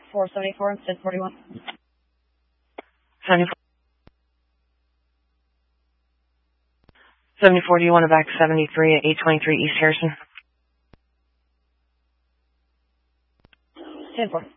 474 instead 41. 74. 74, do you want to back 73 at 823 East Harrison? 10-4.